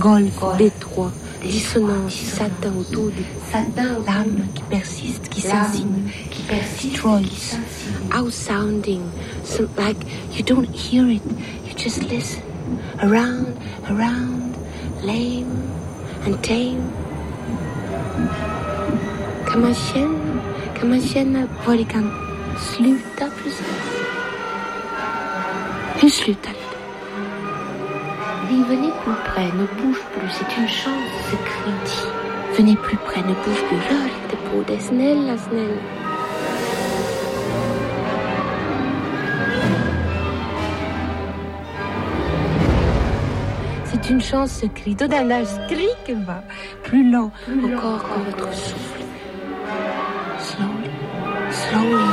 golfe, détroit, dissonance, satin autour du l'âme qui persiste, qui s'insigne, destroys, outsounding, like you don't hear it, you just listen, around, lame and tame. Kan man känna vad det kan sluta precis? Hur slutar det? Venez plus près, ne bouge plus, c'est une chance, ce cri dit. Venez plus près, ne bouge plus, rör inte på dig, snälla. C'est une chance, ce cri. Då den där skriken va, plus lent, encore que votre souffle. Slowly.